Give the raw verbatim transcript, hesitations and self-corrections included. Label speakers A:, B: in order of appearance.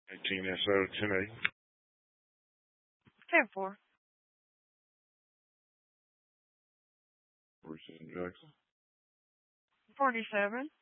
A: eighteen S O, ten A.
B: ten four.
A: Bruce and Jackson.
B: forty-seven.